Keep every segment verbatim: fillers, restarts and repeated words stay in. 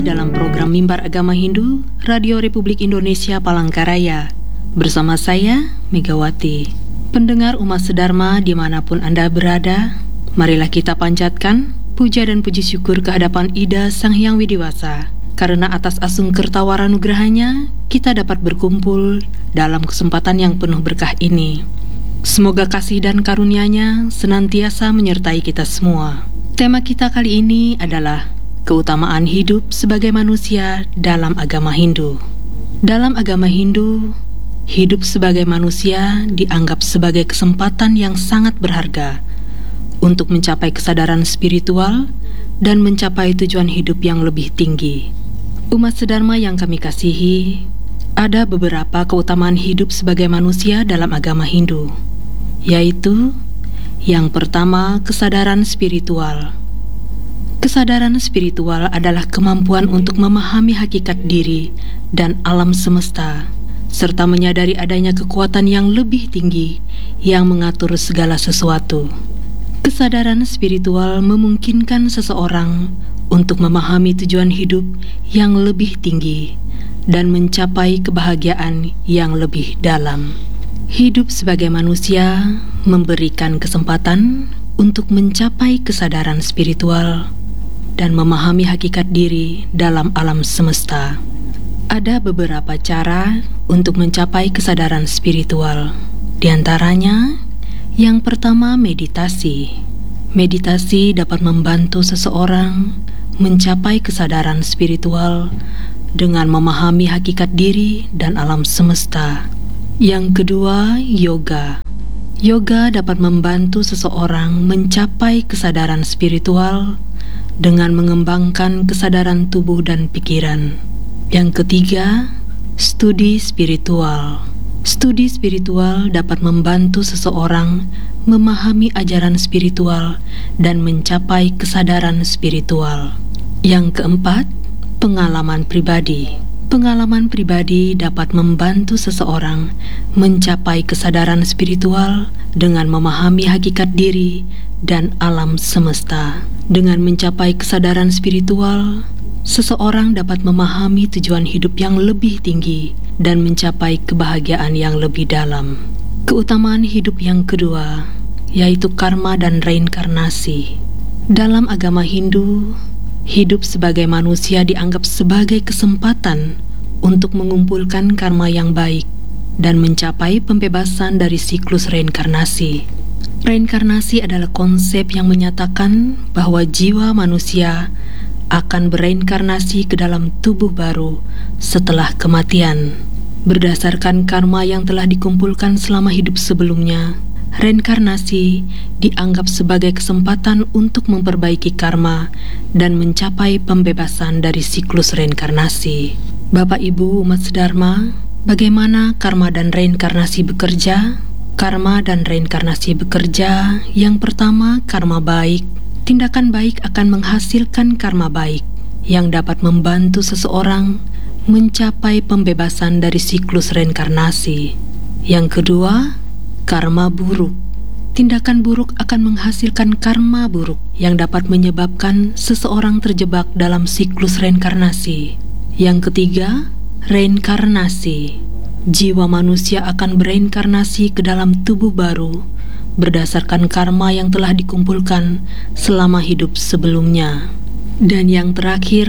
kembali dalam program Mimbar Agama Hindu, Radio Republik Indonesia Palangkaraya. Bersama saya, Megawati. Pendengar umat sedharma dimanapun Anda berada, marilah kita panjatkan puja dan puji syukur kehadapan Ida Sang Hyang Widiwasa. Karena atas asung kertawara nugrahanya, kita dapat berkumpul dalam kesempatan yang penuh berkah ini. Semoga kasih dan karunia-Nya senantiasa menyertai kita semua. Tema kita kali ini adalah keutamaan hidup sebagai manusia dalam agama Hindu. Dalam agama Hindu, hidup sebagai manusia dianggap sebagai kesempatan yang sangat berharga untuk mencapai kesadaran spiritual dan mencapai tujuan hidup yang lebih tinggi. Umat sedharma yang kami kasihi, ada beberapa keutamaan hidup sebagai manusia dalam agama Hindu, yaitu yang pertama, kesadaran spiritual. Kesadaran spiritual adalah kemampuan untuk memahami hakikat diri dan alam semesta, serta menyadari adanya kekuatan yang lebih tinggi yang mengatur segala sesuatu. Kesadaran spiritual memungkinkan seseorang untuk memahami tujuan hidup yang lebih tinggi dan mencapai kebahagiaan yang lebih dalam. Hidup sebagai manusia memberikan kesempatan untuk mencapai kesadaran spiritual dan memahami hakikat diri dalam alam semesta. Ada beberapa cara untuk mencapai kesadaran spiritual. Di antaranya, yang pertama, meditasi. Meditasi dapat membantu seseorang mencapai kesadaran spiritual dengan memahami hakikat diri dan alam semesta. Yang kedua, yoga. Yoga dapat membantu seseorang mencapai kesadaran spiritual dengan mengembangkan kesadaran tubuh dan pikiran. Yang ketiga, studi spiritual. Studi spiritual dapat membantu seseorang memahami ajaran spiritual dan mencapai kesadaran spiritual. Yang keempat, pengalaman pribadi. Pengalaman pribadi dapat membantu seseorang mencapai kesadaran spiritual dengan memahami hakikat diri dan alam semesta. Dengan mencapai kesadaran spiritual, seseorang dapat memahami tujuan hidup yang lebih tinggi dan mencapai kebahagiaan yang lebih dalam. Keutamaan hidup yang kedua, yaitu karma dan reinkarnasi. Dalam agama Hindu, hidup sebagai manusia dianggap sebagai kesempatan untuk mengumpulkan karma yang baik dan mencapai pembebasan dari siklus reinkarnasi. Reinkarnasi adalah konsep yang menyatakan bahwa jiwa manusia akan bereinkarnasi ke dalam tubuh baru setelah kematian. Berdasarkan karma yang telah dikumpulkan selama hidup sebelumnya, reinkarnasi dianggap sebagai kesempatan untuk memperbaiki karma dan mencapai pembebasan dari siklus reinkarnasi. Bapak Ibu umat sedharma, bagaimana karma dan reinkarnasi bekerja? Karma dan reinkarnasi bekerja. Yang pertama, karma baik. Tindakan baik akan menghasilkan karma baik yang dapat membantu seseorang mencapai pembebasan dari siklus reinkarnasi. Yang kedua, karma buruk. Tindakan buruk akan menghasilkan karma buruk yang dapat menyebabkan seseorang terjebak dalam siklus reinkarnasi. Yang ketiga, reinkarnasi. Jiwa manusia akan bereinkarnasi ke dalam tubuh baru berdasarkan karma yang telah dikumpulkan selama hidup sebelumnya. Dan yang terakhir,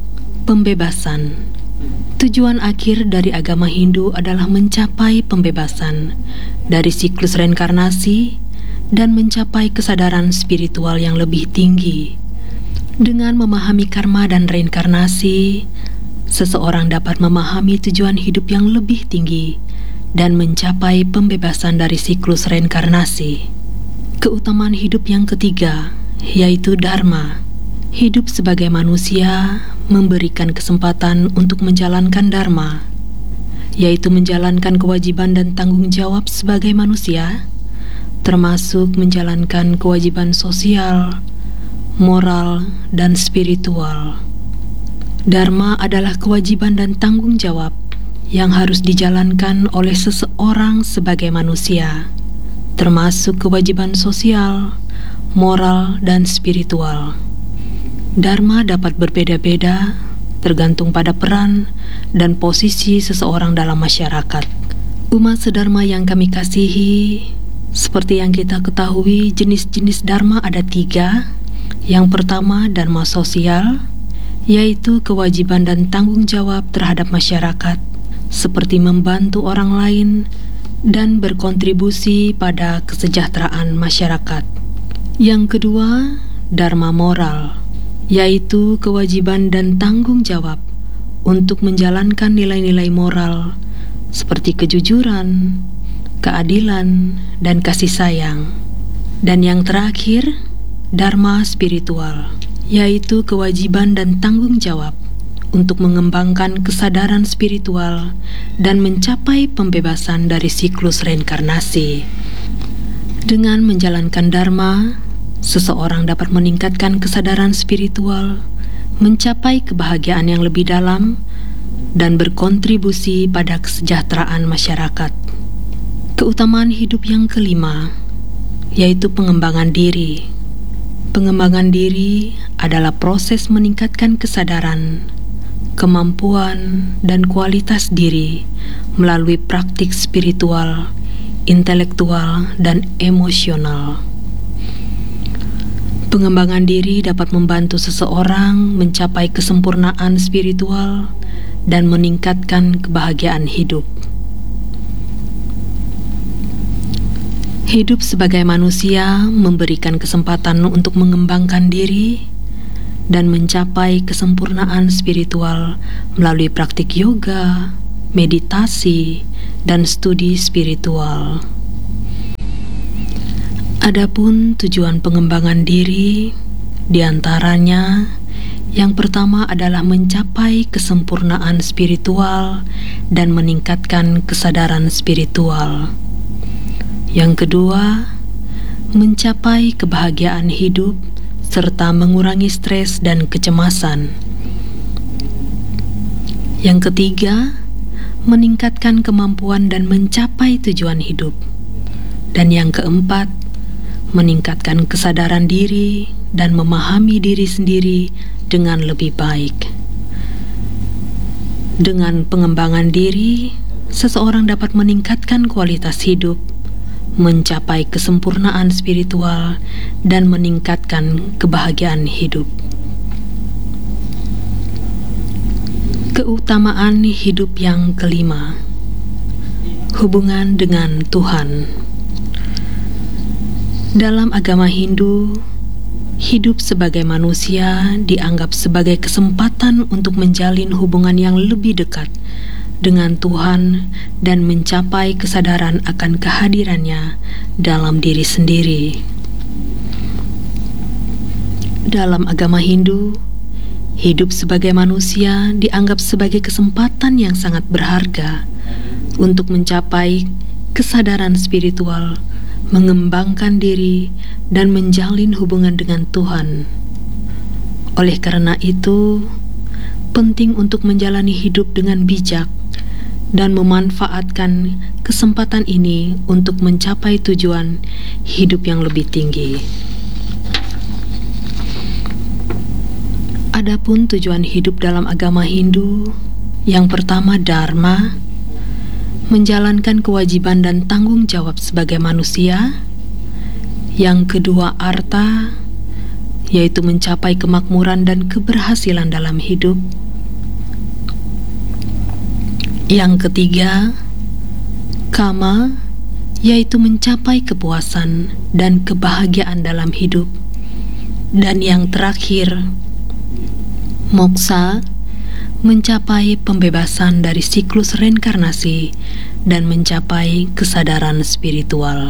pembebasan. Tujuan akhir dari agama Hindu adalah mencapai pembebasan dari siklus reinkarnasi dan mencapai kesadaran spiritual yang lebih tinggi. Dengan memahami karma dan reinkarnasi, seseorang dapat memahami tujuan hidup yang lebih tinggi dan mencapai pembebasan dari siklus reinkarnasi. Keutamaan hidup yang ketiga, yaitu dharma. Hidup sebagai manusia memberikan kesempatan untuk menjalankan dharma, yaitu menjalankan kewajiban dan tanggung jawab sebagai manusia, termasuk menjalankan kewajiban sosial, moral, dan spiritual. Dharma adalah kewajiban dan tanggung jawab yang harus dijalankan oleh seseorang sebagai manusia, termasuk kewajiban sosial, moral, dan spiritual. Dharma dapat berbeda-beda tergantung pada peran dan posisi seseorang dalam masyarakat. Umat sedharma yang kami kasihi, seperti yang kita ketahui, jenis-jenis dharma ada tiga. Yang pertama, dharma sosial, yaitu kewajiban dan tanggung jawab terhadap masyarakat, seperti membantu orang lain dan berkontribusi pada kesejahteraan masyarakat. Yang kedua, dharma moral, yaitu kewajiban dan tanggung jawab untuk menjalankan nilai-nilai moral seperti kejujuran, keadilan, dan kasih sayang. Dan yang terakhir, dharma spiritual, yaitu kewajiban dan tanggung jawab untuk mengembangkan kesadaran spiritual dan mencapai pembebasan dari siklus reinkarnasi. Dengan menjalankan dharma, seseorang dapat meningkatkan kesadaran spiritual, mencapai kebahagiaan yang lebih dalam, dan berkontribusi pada kesejahteraan masyarakat. Keutamaan hidup yang kelima, yaitu pengembangan diri. Pengembangan diri adalah proses meningkatkan kesadaran, kemampuan, dan kualitas diri melalui praktik spiritual, intelektual, dan emosional. Pengembangan diri dapat membantu seseorang mencapai kesempurnaan spiritual dan meningkatkan kebahagiaan hidup. Hidup sebagai manusia memberikan kesempatan untuk mengembangkan diri dan mencapai kesempurnaan spiritual melalui praktik yoga, meditasi, dan studi spiritual. Adapun tujuan pengembangan diri, diantaranya yang pertama adalah mencapai kesempurnaan spiritual dan meningkatkan kesadaran spiritual. Yang kedua, mencapai kebahagiaan hidup serta mengurangi stres dan kecemasan. Yang ketiga, meningkatkan kemampuan dan mencapai tujuan hidup. Dan yang keempat, meningkatkan kesadaran diri dan memahami diri sendiri dengan lebih baik. Dengan pengembangan diri, seseorang dapat meningkatkan kualitas hidup, mencapai kesempurnaan spiritual, dan meningkatkan kebahagiaan hidup. Keutamaan hidup yang kelima, hubungan dengan Tuhan. Dalam agama Hindu, hidup sebagai manusia dianggap sebagai kesempatan untuk menjalin hubungan yang lebih dekat dengan Tuhan dan mencapai kesadaran akan kehadirannya dalam diri sendiri. Dalam agama Hindu, hidup sebagai manusia dianggap sebagai kesempatan yang sangat berharga untuk mencapai kesadaran spiritual, mengembangkan diri, dan menjalin hubungan dengan Tuhan. Oleh karena itu, penting untuk menjalani hidup dengan bijak dan memanfaatkan kesempatan ini untuk mencapai tujuan hidup yang lebih tinggi. Adapun tujuan hidup dalam agama Hindu, yang pertama dharma, menjalankan kewajiban dan tanggung jawab sebagai manusia. Yang kedua arta, yaitu mencapai kemakmuran dan keberhasilan dalam hidup. Yang ketiga, kama, yaitu mencapai kepuasan dan kebahagiaan dalam hidup. Dan yang terakhir, moksa, mencapai pembebasan dari siklus reinkarnasi dan mencapai kesadaran spiritual.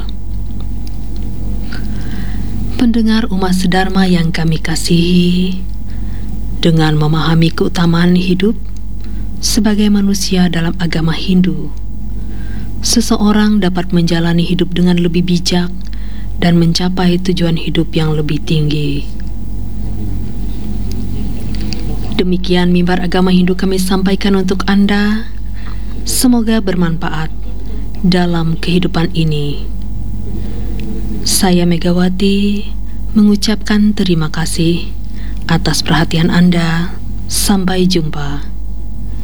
Pendengar umat sedharma yang kami kasihi, dengan memahami keutamaan hidup sebagai manusia dalam agama Hindu, seseorang dapat menjalani hidup dengan lebih bijak dan mencapai tujuan hidup yang lebih tinggi. Demikian mimbar agama Hindu kami sampaikan untuk Anda. Semoga bermanfaat dalam kehidupan ini. Saya Megawati mengucapkan terima kasih atas perhatian Anda. Sampai jumpa.